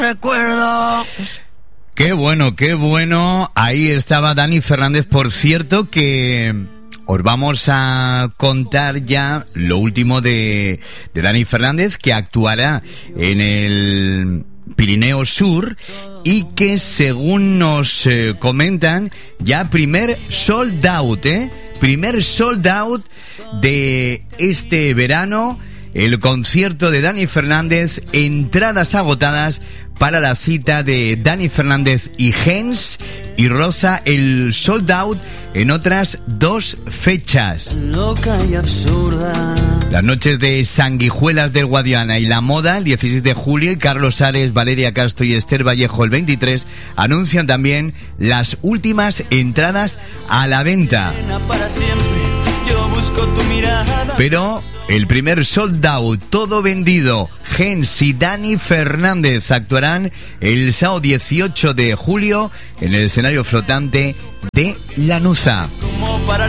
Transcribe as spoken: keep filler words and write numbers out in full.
Recuerdo. Qué bueno, qué bueno. Ahí estaba Dani Fernández. Por cierto que os vamos a contar ya lo último de, de Dani Fernández, que actuará en el Pirineo Sur y que, según nos eh, comentan, ya primer sold out, ¿eh? Primer sold out de este verano. El concierto de Dani Fernández, entradas agotadas para la cita de Dani Fernández y Gens y Rosa, el sold out en otras dos fechas. Loca y absurda. Las noches de Sanguijuelas del Guadiana y La Moda el dieciséis de julio, y Carlos Ares, Valeria Castro y Esther Vallejo el veintitrés anuncian también las últimas entradas a la venta. Para siempre, yo busco tu mirada. Pero el primer sold out, todo vendido. Gens y Dani Fernández actuarán el sábado dieciocho de julio en el escenario flotante de Lanuza. Como para